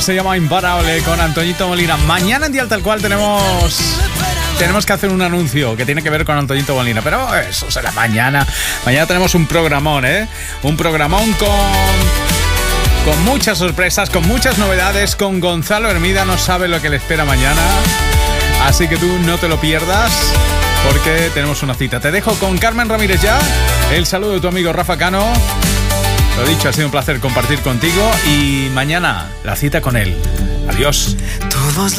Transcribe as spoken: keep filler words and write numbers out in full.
Se llama Imparable con Antoñito Molina. Mañana en Día Tal Cual tenemos tenemos que hacer un anuncio que tiene que ver con Antoñito Molina, pero eso será mañana. Mañana tenemos un programón, ¿eh? Un programón con con muchas sorpresas, con muchas novedades, con Gonzalo Hermida. No sabe lo que le espera mañana, así que tú no te lo pierdas porque tenemos una cita. Te dejo con Carmen Ramírez ya. El saludo de tu amigo Rafa Cano. Lo dicho, ha sido un placer compartir contigo y mañana la cita con él. Adiós. Todos